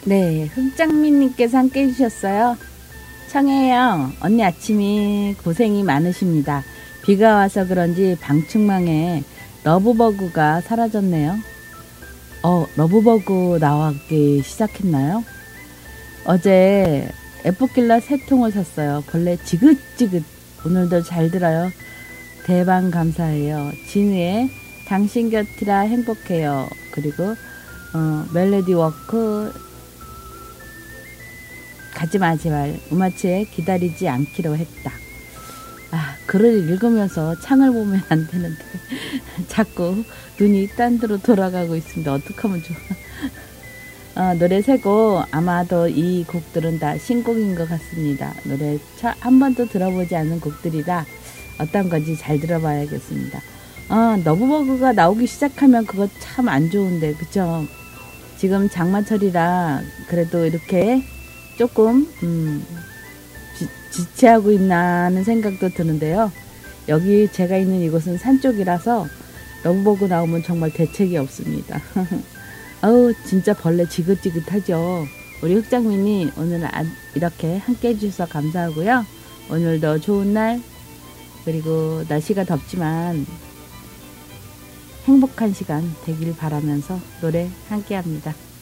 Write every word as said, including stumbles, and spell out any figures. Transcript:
네, 흑장미님께서 함께 해주셨어요. 청해요. 언니 아침이 고생이 많으십니다. 비가 와서 그런지 방충망에 러브버그가 사라졌네요. 어, 러브버그 나오기 시작했나요? 어제 에프킬러 세 통을 샀어요. 벌레 지긋지긋. 오늘도 잘 들어요. 대박 감사해요. 진우의 당신 곁이라 행복해요. 그리고 어, 멜로디 워크 가지마 제발. 우마치에 기다리지 않기로 했다. 아, 글을 읽으면서 창을 보면 안 되는데 자꾸 눈이 딴 데로 돌아가고 있습니다. 어떡하면 좋아. 어, 노래 세 곡, 아마도 이 곡들은 다 신곡인 것 같습니다. 노래 한 번도 들어보지 않은 곡들이라 어떤 건지 잘 들어봐야겠습니다. 어, 러브버그가 나오기 시작하면 그거 참 안 좋은데, 그쵸? 지금 장마철이라 그래도 이렇게 조금 음, 지, 지체하고 있나 하는 생각도 드는데요. 여기 제가 있는 이곳은 산 쪽이라서 러브버그 나오면 정말 대책이 없습니다. 아우 진짜 벌레 지긋지긋하죠. 우리 흑장미님 오늘 이렇게 함께 해주셔서 감사하고요. 오늘도 좋은 날, 그리고 날씨가 덥지만 행복한 시간 되길 바라면서 노래 함께 합니다.